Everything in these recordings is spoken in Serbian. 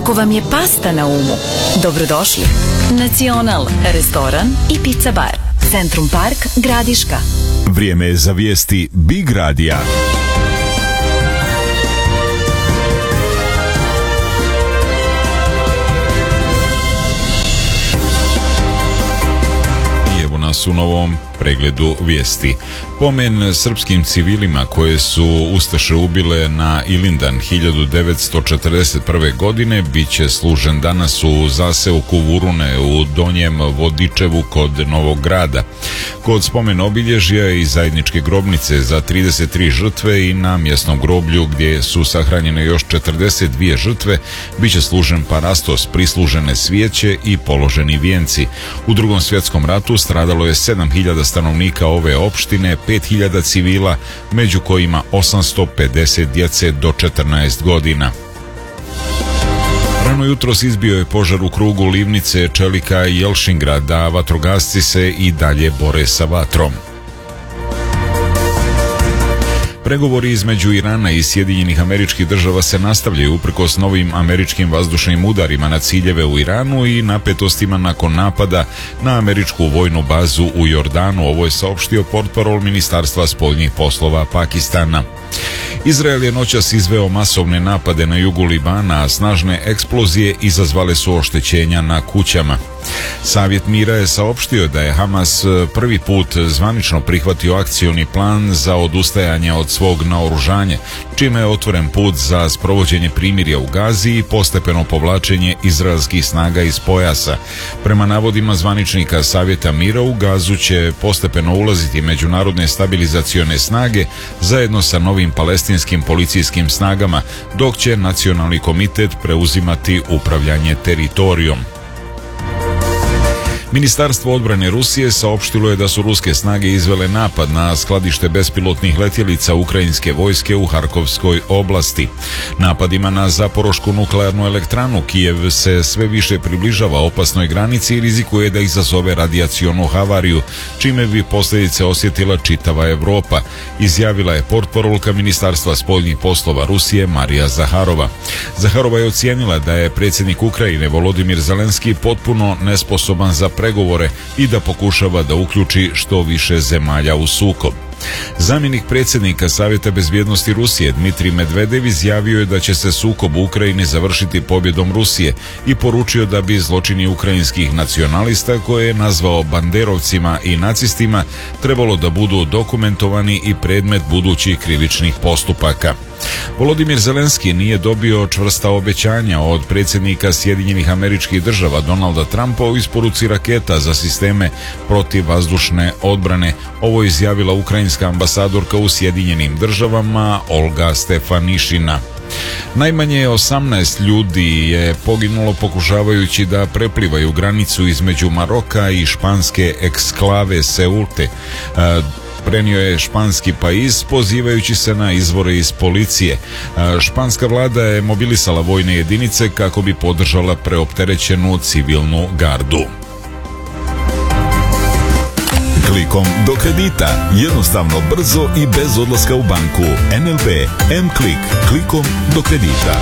Ako vam je pasta na umu, dobrodošli. Nacional, restoran i pizza bar. Centrum Park, Gradiška. Vrijeme je za vijesti Big Radija. Nas u novom pregledu vijesti. Pomen srpskim civilima koje su ustaše ubile na Ilindan 1941. godine bit će služen danas u zaseoku Vurune u Donjem Vodičevu kod Novog Grada. Kod spomen obilježja i zajedničke grobnice za 33 žrtve i na mjesnom groblju gdje su sahranjene još 42 žrtve bit će služen parastos, prislužene svijeće i položeni vijenci. U Drugom svjetskom ratu stradalo je 7.000 stanovnika ove opštine, 5.000 civila, među kojima 850 djece do 14 godina. Rano jutros izbio je požar u krugu Livnice, Čelika i Jelšingrada, a vatrogasci se i dalje bore sa vatrom. Pregovori između Irana i Sjedinjenih Američkih Država se nastavljaju uprkos novim američkim vazdušnim udarima na ciljeve u Iranu i napetostima nakon napada na američku vojnu bazu u Jordanu. Ovo je saopštio portparol Ministarstva spoljnih poslova Pakistana. Izrael je noćas izveo masovne napade na jugu Libana, a snažne eksplozije izazvale su oštećenja na kućama. Savjet mira je saopštio da je Hamas prvi put zvanično prihvatio akcioni plan za odustajanje od svog naoružanja, čime je otvoren put za sprovođenje primirja u Gazi i postepeno povlačenje izraelskih snaga iz pojasa. Prema navodima zvaničnika Savjeta mira, u Gazu će postepeno ulaziti međunarodne stabilizacione snage zajedno sa novim palestinskim policijskim snagama, dok će Nacionalni komitet preuzimati upravljanje teritorijom. Ministarstvo odbrane Rusije saopštilo je da su ruske snage izvele napad na skladište bespilotnih letjelica ukrajinske vojske u Harkovskoj oblasti. Napadima na Zaporošku nuklearnu elektranu Kijev se sve više približava opasnoj granici i rizikuje da izazove radijacionu havariju, čime bi posljedice osjetila čitava Evropa, izjavila je portparolka Ministarstva spoljnih poslova Rusije Marija Zaharova. Zaharova je ocijenila da je predsjednik Ukrajine Volodimir Zelenski potpuno nesposoban za pregovore i da pokušava da uključi što više zemalja u sukob. Zamjenik predsjednika Savjeta bezbjednosti Rusije Dmitrij Medvedev izjavio je da će se sukob u Ukrajini završiti pobjedom Rusije i poručio da bi zločini ukrajinskih nacionalista, koje je nazvao banderovcima i nacistima, trebalo da budu dokumentovani i predmet budućih krivičnih postupaka. Volodimir Zelenski nije dobio čvrsta obećanja od predsjednika Sjedinjenih Američkih Država Donalda Trumpa o isporuci raketa za sisteme protivvazdušne odbrane. Ovo je izjavila ukrajinska ambasadorka u Sjedinjenim Državama Olga Stefanišina. Najmanje 18 ljudi je poginulo pokušavajući da preplivaju granicu između Maroka i španske eksklave Ceulte, prenio je španski Pais pozivajući se na izvore iz policije. Španska vlada je mobilisala vojne jedinice kako bi podržala preopterećenu civilnu gardu. Klikom do kredita. Jednostavno, brzo i bez odlaska u banku. NLB M-Klik. Klikom do kredita.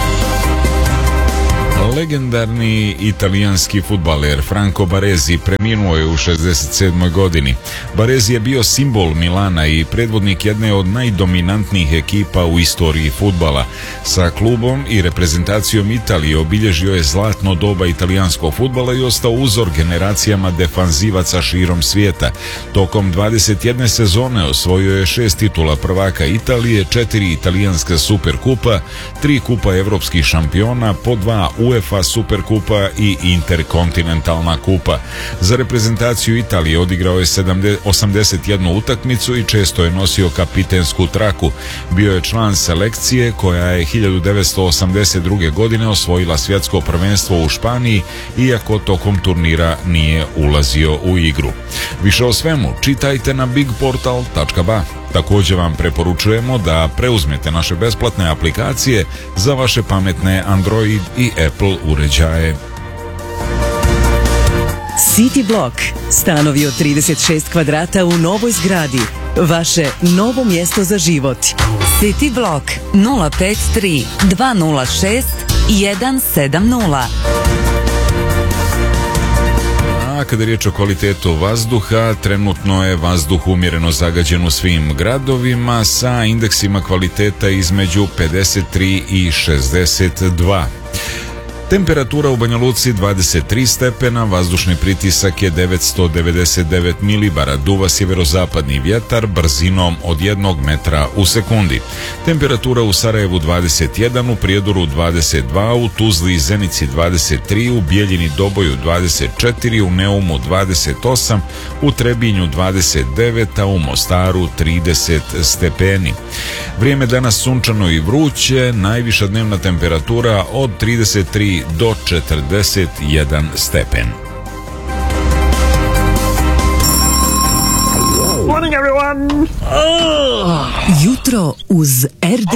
Legendarni italijanski fudbaler Franco Baresi preminuo je u 67. godini. Baresi je bio simbol Milana i predvodnik jedne od najdominantnijih ekipa u istoriji fudbala. Sa klubom i reprezentacijom Italije obilježio je zlatno doba italijanskog fudbala i ostao uzor generacijama defanzivaca širom svijeta. Tokom 21 sezone osvojio je 6 titula prvaka Italije, 4 italijanska superkupa, 3 kupa evropskih šampiona, po 2 UEFA Superkupa i Interkontinentalna kupa. Za reprezentaciju Italije odigrao je 81 utakmicu i često je nosio kapitensku traku. Bio je član selekcije koja je 1982. godine osvojila svjetsko prvenstvo u Španiji, iako tokom turnira nije ulazio u igru. Više o svemu čitajte na bigportal.ba. Također vam preporučujemo da preuzmete naše besplatne aplikacije za vaše pametne Android i Apple uređaje. City Block. Stanovi od 36 kvadrata u novoj zgradi. Vaše novo mjesto za život. City Block 053 206 170. A kada je riječ o kvalitetu vazduha, trenutno je vazduh umjereno zagađen u svim gradovima sa indeksima kvaliteta između 53 i 62. Temperatura u Banja Luci 23 stepena, vazdušni pritisak je 999 milibara, duva sjeverozapadni vjetar brzinom od 1 metra u sekundi. Temperatura u Sarajevu 21, u Prijedoru 22, u Tuzli i Zenici 23, u Bijeljini Doboju 24, u Neumu 28, u Trebinju 29, a u Mostaru 30 stepeni. Vrijeme danas sunčano i vruće, najviša dnevna temperatura od 33 do 41 stepen. Morning everyone! Jutro uz RD.